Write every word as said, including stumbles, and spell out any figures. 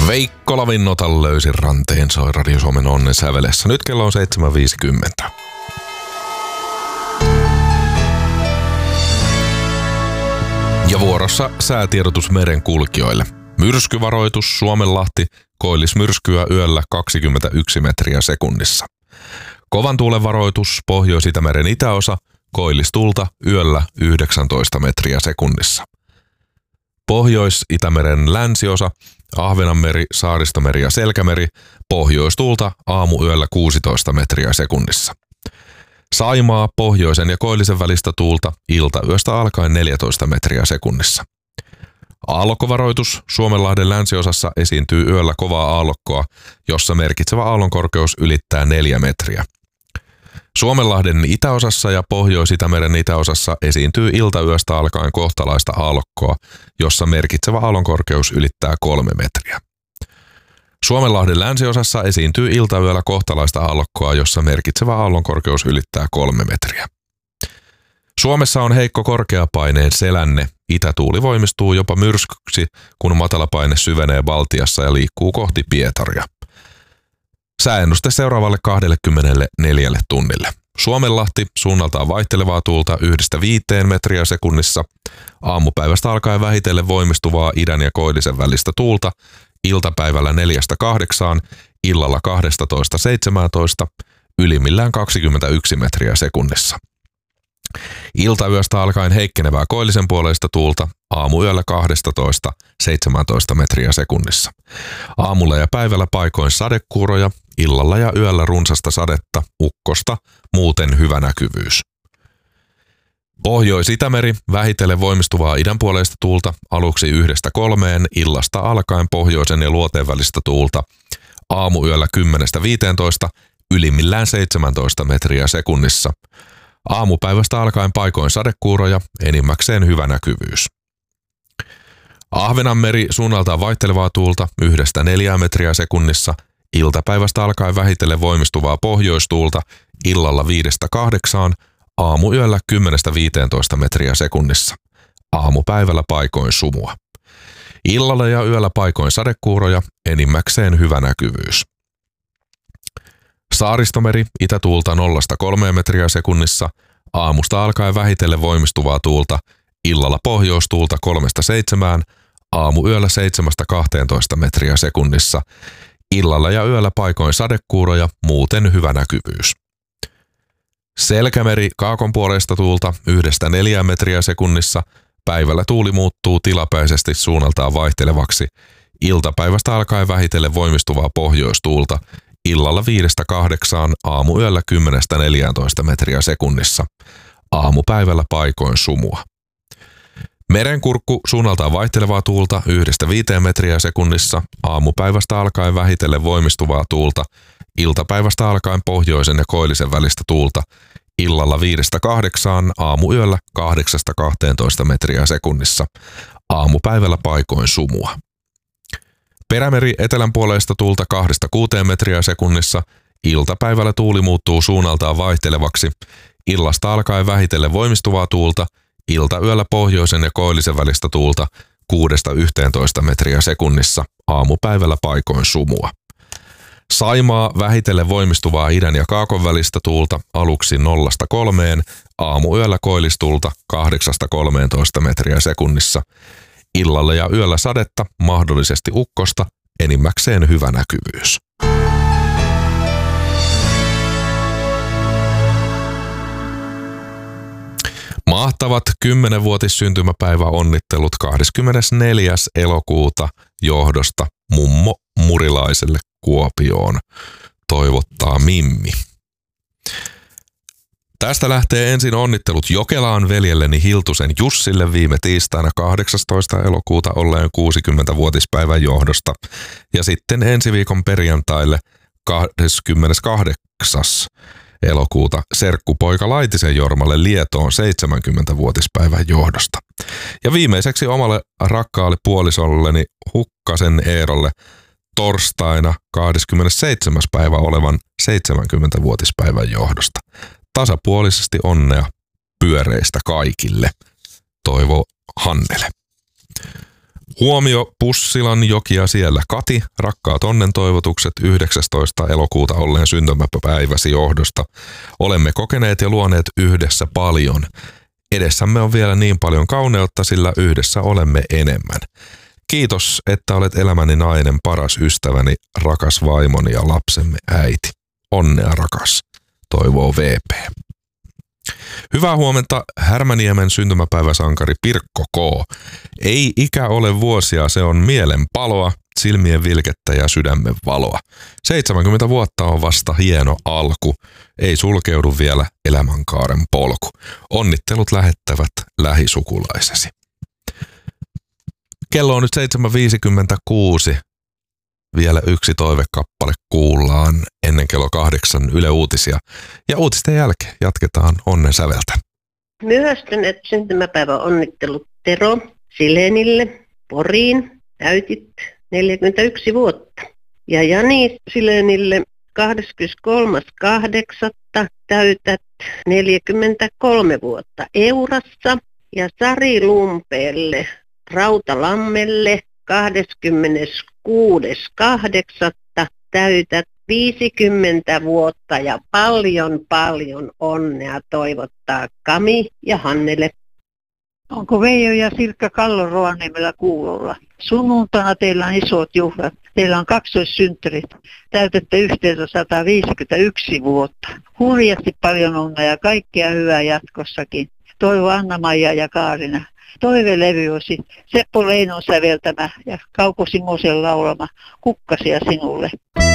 Veikko Lavinnota löysi ranteen, soi Radio Suomen onnen sävelessä. Nyt kello on seitsemän viisikymmentä. Ja vuorossa säätiedotus merenkulkijoille. Myrskyvaroitus Suomenlahti, koillismyrskyä yöllä kaksikymmentäyksi metriä sekunnissa. Kovan tuulen varoitus Pohjois-Itämeren itäosa, koillistulta yöllä yhdeksäntoista metriä sekunnissa. Pohjois-Itämeren länsiosa, Ahvenanmeri, Saaristomeri ja Selkämeri, pohjoistuulta aamuyöllä kuusitoista metriä sekunnissa. Saimaa, pohjoisen ja koillisen välistä tuulta, iltayöstä alkaen neljätoista metriä sekunnissa. Aallokkovaroitus Suomenlahden länsiosassa esiintyy yöllä kovaa aallokkoa, jossa merkitsevä aallonkorkeus ylittää neljä metriä. Suomenlahden itäosassa ja Pohjois-Itämeren itäosassa esiintyy iltayöstä alkaen kohtalaista aallokkoa, jossa merkitsevä aallonkorkeus ylittää kolme metriä. Suomenlahden länsiosassa esiintyy iltayöllä kohtalaista aallokkoa, jossa merkitsevä aallonkorkeus ylittää kolme metriä. Suomessa on heikko korkeapaineen selänne. Itätuuli voimistuu jopa myrskyksi, kun matalapaine syvenee Baltiassa ja liikkuu kohti Pietaria. Sääennuste seuraavalle kaksikymmentäneljä tunnille. Suomenlahti suunnaltaan vaihtelevaa tuulta yhdestä viiteen metriä sekunnissa. Aamupäivästä alkaen vähitellen voimistuvaa idän ja koillisen välistä tuulta. Iltapäivällä neljästä kahdeksaan, illalla kaksitoista seitsemäntoista, ylimmillään kaksikymmentäyksi metriä sekunnissa. Iltayöstä alkaen heikkenevää koillisen puoleista tuulta, aamuyöllä kaksitoista seitsemäntoista metriä sekunnissa. Aamulla ja päivällä paikoin sadekuuroja, illalla ja yöllä runsasta sadetta, ukkosta, muuten hyvä näkyvyys. Pohjois-Itämeri, vähitellen voimistuvaa idänpuoleista tuulta, aluksi yhdestä kolmeen, illasta alkaen pohjoisen ja luoteen välistä tuulta, aamuyöllä kymmenestä viiteentoista, ylimmillään seitsemäntoista metriä sekunnissa. Aamupäivästä alkaen paikoin sadekuuroja, enimmäkseen hyvä näkyvyys. Ahvenanmeri suunnaltaan vaihtelevaa tuulta yhdestä neljään metriä sekunnissa, iltapäivästä alkaen vähitellen voimistuvaa pohjoistuulta, illalla viidestä kahdeksaan, aamuyöllä kymmenestä viiteentoista metriä sekunnissa. Aamupäivällä paikoin sumua. Illalla ja yöllä paikoin sadekuuroja, enimmäkseen hyvä näkyvyys. Saaristomeri, itätuulta nollasta kolmeen metriä sekunnissa, aamusta alkaen vähitellen voimistuvaa tuulta, illalla pohjoistuulta kolmesta seitsemään, aamuyöllä seitsemästä kahteentoista metriä sekunnissa, illalla ja yöllä paikoin sadekuuroja, muuten hyvä näkyvyys. Selkämeri, kaakonpuoleista tuulta yhdestä neljään metriä sekunnissa, päivällä tuuli muuttuu tilapäisesti suunnaltaan vaihtelevaksi, iltapäivästä alkaen vähitellen voimistuvaa pohjoistuulta, illalla viidestä kahdeksaan, aamuyöllä kymmenestä neljääntoista metriä sekunnissa. Aamupäivällä paikoin sumua. Merenkurkku suunnaltaan vaihtelevaa tuulta yhdestä viiteen metriä sekunnissa, aamupäivästä alkaen vähitellen voimistuvaa tuulta, iltapäivästä alkaen pohjoisen ja koillisen välistä tuulta, illalla viidestä kahdeksaan, aamuyöllä kahdeksasta kahteentoista metriä sekunnissa. Aamupäivällä paikoin sumua. Perämeri etelänpuoleista tuulta kahdesta kuuteen metriä sekunnissa, iltapäivällä tuuli muuttuu suunnaltaan vaihtelevaksi, illasta alkaen vähitellen voimistuvaa tuulta, iltayöllä pohjoisen ja koillisen välistä tuulta kuudesta yhteentoista metriä sekunnissa, aamupäivällä paikoin sumua. Saimaa vähitellen voimistuvaa idän ja kaakon välistä tuulta aluksi nollasta kolmeen, aamuyöllä koillistulta kahdeksasta kolmeentoista metriä sekunnissa. Illalla ja yöllä sadetta, mahdollisesti ukkosta, enimmäkseen hyvä näkyvyys. Mahtavat kymmenvuotissyntymäpäivä onnittelut kahdeskymmenesneljäs elokuuta johdosta mummo Murilaiselle Kuopioon, toivottaa Mimmi. Tästä lähtee ensin onnittelut Jokelaan veljelleni Hiltusen Jussille viime tiistaina kahdeksastoista elokuuta olleen kuusikymmenvuotispäivän johdosta ja sitten ensi viikon perjantaille kahdeskymmeneskahdeksas elokuuta serkkupoika Laitisen Jormalle Lietoon seitsemänkymmenvuotispäivän johdosta. Ja viimeiseksi omalle rakkaalle puolisolleni Hukkasen Eerolle torstaina kahdeskymmenesseitsemäs päivä olevan seitsemänkymmenvuotispäivän johdosta. Tasapuolisesti onnea pyöreistä kaikille, toivoo Hannele. Huomio Pussilan jokia siellä. Kati, rakkaat onnen toivotukset yhdeksästoista elokuuta olleen syntymäpäiväsi johdosta. Olemme kokeneet ja luoneet yhdessä paljon. Edessämme on vielä niin paljon kauneutta, sillä yhdessä olemme enemmän. Kiitos, että olet elämäni nainen, paras ystäväni, rakas vaimoni ja lapsemme äiti. Onnea rakas, toivoo V P. Hyvää huomenta Härmäniemen syntymäpäiväsankari Pirkko K. Ei ikä ole vuosia, se on mielen paloa, silmien vilkettä ja sydämen valoa. seitsemänkymmentä vuotta on vasta hieno alku, ei sulkeudu vielä elämänkaaren polku. Onnittelut lähettävät lähisukulaisesi. Kello on nyt seitsemän viisikymmentäkuusi. Vielä yksi toivekappale kuullaan ennen kello kahdeksan Yle Uutisia. Ja uutisten jälkeen jatketaan onnen säveltä. Myöhästyneet syntymäpäivän onnittelut Tero Silenille Poriin. Täytit neljäkymmentäyksi vuotta. Ja Jani Silenille kahdeskymmeneskolmas kahdeksatta täytät neljäkymmentäkolme vuotta Eurassa. Ja Sari Lumpeelle Rautalammelle kahdeskymmeneskuudes kahdeksatta täytät viisikymmentä vuotta ja paljon paljon onnea toivottaa Kami ja Hannele. Onko Veijo ja Silkka Kallo Rovaniemellä kuulolla? Sunnuntaina teillä on isot juhlat. Teillä on kaksoissynttärit. Täytätte yhteensä sata viisikymmentäyksi vuotta. Hurjasti paljon onnea ja kaikkea hyvää jatkossakin. Toivo Anna-Maija ja Kaarina. Toivelevy olisi Seppo Leinon säveltämä ja Kauko Simosen laulama Kukkasia sinulle.